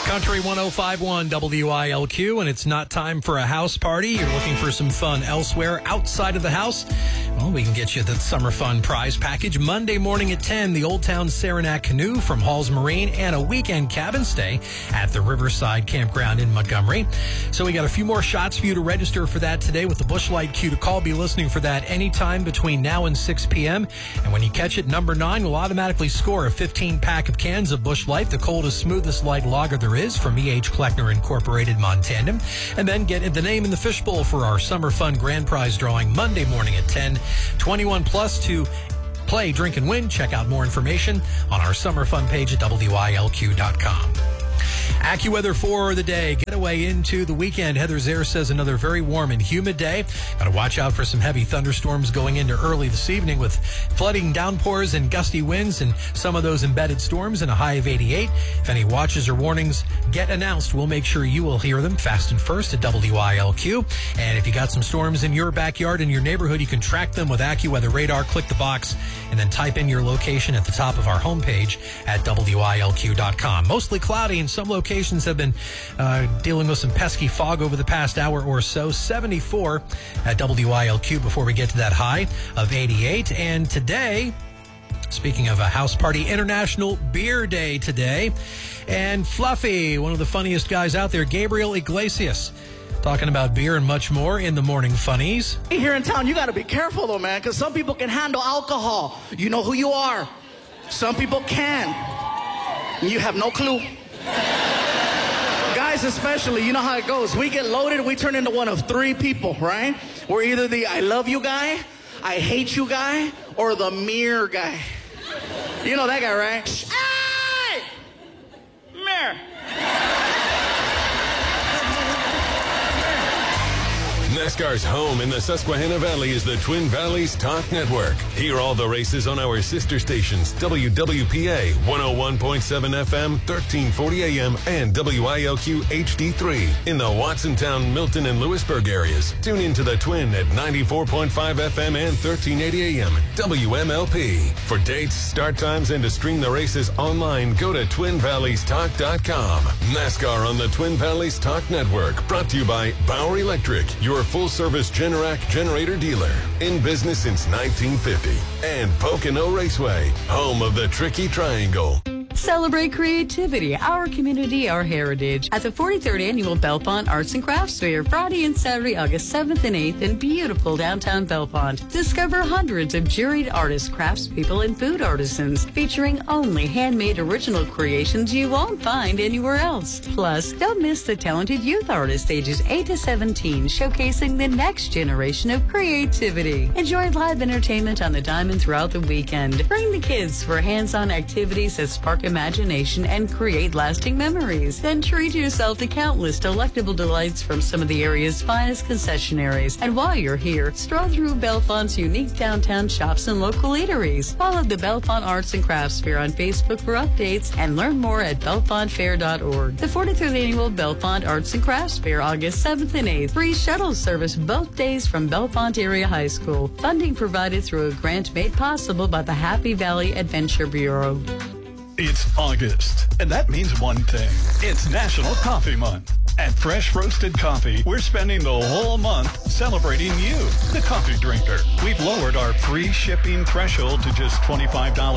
Country 105.1 WILQ, and it's not time for a house party. You're looking for some fun elsewhere outside of the house? Well, we can get you the Summer Fun prize package. Monday morning at 10, the Old Town Saranac Canoe from Halls Marine and a weekend cabin stay at the Riverside Campground in Montgomery. So we got a few more shots for you to register for that today with the Busch Light cue to call. Be listening for that anytime between now and 6 p.m. And when you catch it, number 9 will automatically score a 15-pack of cans of Busch Light, the coldest, smoothest light lager there is from E.H. Kleckner Incorporated, Montandem. And then get the name in the fishbowl for our Summer Fun grand prize drawing Monday morning at 10. 21 plus to play, drink, and win. Check out more information on our Summer Fun page at WILQ.com. AccuWeather for the day. Getaway into the weekend. Heather Zare says another very warm and humid day. Got to watch out for some heavy thunderstorms going into early this evening with flooding, downpours, and gusty winds, and some of those embedded storms and a high of 88. If any watches or warnings get announced, we'll make sure you will hear them fast and first at WILQ. And if you got some storms in your backyard, in your neighborhood, you can track them with AccuWeather Radar. Click the box and then type in your location at the top of our homepage at WILQ.com. Mostly cloudy, and some locations have been dealing with some pesky fog over the past hour or so. 74 at WILQ before we get to that high of 88. And today, speaking of a house party, International Beer Day today. And Fluffy, one of the funniest guys out there, Gabriel Iglesias, talking about beer and much more in the Morning Funnies. Here in town, you got to be careful, though, man, because some people can handle alcohol. You know who you are. Some people can. You have no clue. Guys especially, you know how it goes. We get loaded, we turn into one of 3 people, right? We're either the I love you guy, I hate you guy, or the mirror guy. You know that guy, right? Hey! Mirror. NASCAR's home in the Susquehanna Valley is the Twin Valleys Talk Network. Hear all the races on our sister stations, WWPA 101.7 FM, 1340 AM, and WILQ HD3 in the Watsontown, Milton, and Lewisburg areas. Tune into the Twin at 94.5 FM and 1380 AM, WMLP. For dates, start times, and to stream the races online, go to TwinValleysTalk.com. NASCAR on the Twin Valleys Talk Network, brought to you by Bauer Electric, your full-service Generac generator dealer. In business since 1950. And Pocono Raceway, home of the Tricky Triangle. Celebrate creativity, our community, our heritage at the 43rd Annual Bellefonte Arts and Crafts Fair, Friday and Saturday, August 7th and 8th in beautiful downtown Bellefonte. Discover hundreds of juried artists, craftspeople, and food artisans featuring only handmade original creations you won't find anywhere else. Plus, don't miss the talented youth artists ages 8 to 17 showcasing the next generation of creativity. Enjoy live entertainment on the Diamond throughout the weekend. Bring the kids for hands-on activities that spark imagination and create lasting memories. Then treat yourself to countless delectable delights from some of the area's finest concessionaires. And while you're here, stroll through Bellefonte's unique downtown shops and local eateries. Follow the Bellefonte Arts and Crafts Fair on Facebook for updates and learn more at bellefontefair.org. The 43rd Annual Bellefonte Arts and Crafts Fair, August 7th and 8th. Free shuttle service both days from Bellefonte Area High School. Funding provided through a grant made possible by the Happy Valley Adventure Bureau. It's August, and that means one thing. It's National Coffee Month. At Fresh Roasted Coffee, we're spending the whole month celebrating you, the coffee drinker. We've lowered our free shipping threshold to just $25